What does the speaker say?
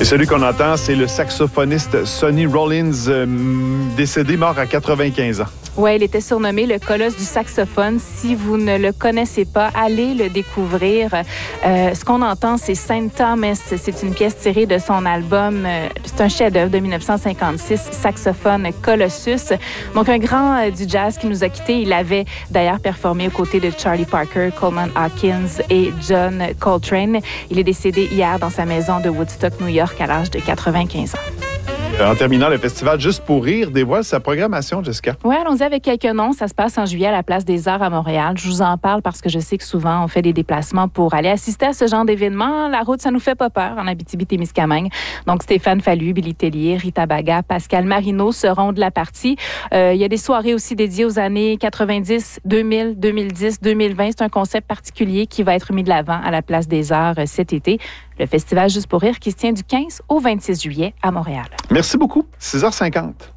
Et celui qu'on entend, c'est le saxophoniste Sonny Rollins, décédé, mort à 95 ans. Oui, il était surnommé le colosse du saxophone. Si vous ne le connaissez pas, allez le découvrir. Ce qu'on entend, c'est Saint Thomas. C'est une pièce tirée de son album. C'est un chef-d'œuvre de 1956, Saxophone Colossus. Donc, un grand du jazz qui nous a quittés. Il avait d'ailleurs performé aux côtés de Charlie Parker, Coleman Hawkins et John Coltrane. Il est décédé hier dans sa maison de Woodstock, New York, à l'âge de 95 ans. En terminant, le festival Juste pour rire dévoile sa programmation, Jessica. Oui, allons-y avec quelques noms. Ça se passe en juillet à la Place des Arts à Montréal. Je vous en parle parce que je sais que souvent, on fait des déplacements pour aller assister à ce genre d'événement. La route, ça nous fait pas peur en Abitibi-Témiscamingue. Donc, Stéphane Fallu, Billy Tellier, Rita Baga, Pascal Marino seront de la partie. Il y a des soirées aussi dédiées aux années 90, 2000, 2010, 2020. C'est un concept particulier qui va être mis de l'avant à la Place des Arts cet été. Le festival Juste pour rire qui se tient du 15 au 26 juillet à Montréal. Merci beaucoup. 6h50.